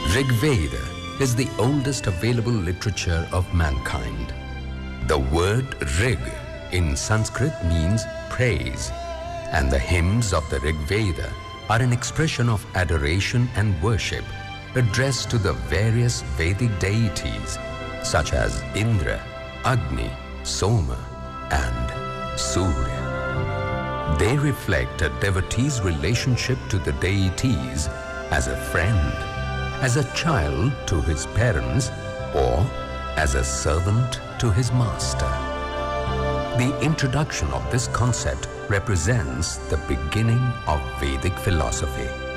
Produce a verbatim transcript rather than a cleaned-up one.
Rig Veda is the oldest available literature of mankind. The word Rig in Sanskrit means praise, and the hymns of the Rig Veda are an expression of adoration and worship addressed to the various Vedic deities such as Indra, Agni, Soma, and Surya. They reflect a devotee's relationship to the deities as a friend, as a child to his parents, or as a servant to his master. The introduction of this concept represents the beginning of Vedic philosophy.